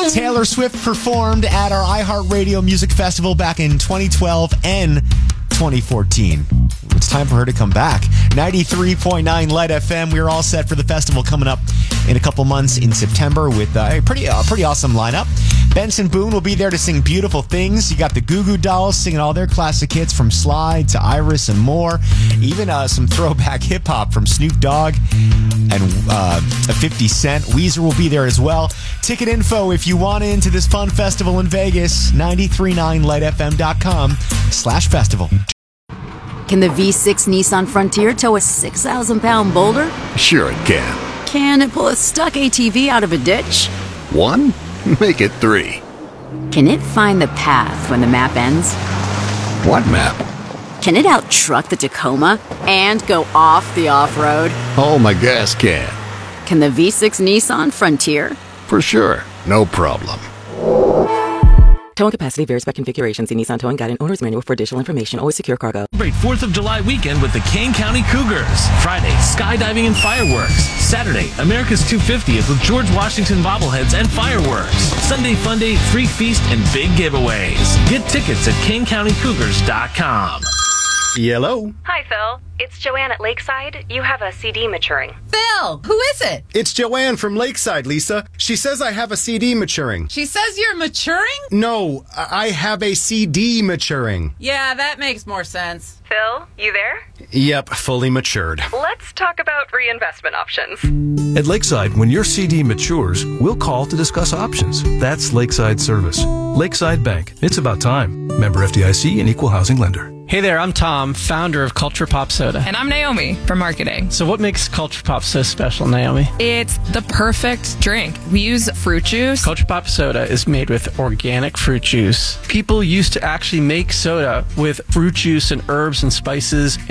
Taylor Swift performed at our iHeartRadio Music Festival back in 2012 and 2014. It's time for her to come back. 93.9 Light FM. We're all set for the festival coming up in a couple months in September with a pretty awesome lineup. Benson Boone will be there to sing Beautiful Things. You got the Goo Goo Dolls singing all their classic hits from Slide to Iris and more. Even some throwback hip-hop from Snoop Dogg and 50 Cent. Weezer will be there as well. Ticket info if you want into this fun festival in Vegas, 939lightfm.com/festival. Can the V6 Nissan Frontier tow a 6,000-pound boulder? Sure it can. Can it pull a stuck ATV out of a ditch? 1? Make it 3. Can it find the path when the map ends? What map? Can it out-truck the Tacoma and go off the off-road? Oh, my gas can. Can the V6 Nissan Frontier? For sure. No problem. Towing capacity varies by configuration. See Nissan Towing Guide and Owner's Manual for additional information. Always secure cargo. Celebrate 4th of July weekend with the Kane County Cougars. Friday, skydiving and fireworks. Saturday, America's 250th with George Washington bobbleheads and fireworks. Sunday fun day, free feast, and big giveaways. Get tickets at kanecountycougars.com. Hello. Hi, Phil. It's Joanne at Lakeside. You have a CD maturing. Phil, who is it? It's Joanne from Lakeside, Lisa. She says I have a CD maturing. She says you're maturing? No, I have a CD maturing. Yeah, that makes more sense. Phil, you there? Yep, fully matured. Let's talk about reinvestment options. At Lakeside, when your CD matures, we'll call to discuss options. That's Lakeside Service. Lakeside Bank. It's about time. Member FDIC and Equal Housing Lender. Hey there, I'm Tom, founder of Culture Pop Soda. And I'm Naomi from marketing. So what makes Culture Pop so special, Naomi? It's the perfect drink. We use fruit juice. Culture Pop Soda is made with organic fruit juice. People used to actually make soda with fruit juice and herbs and spices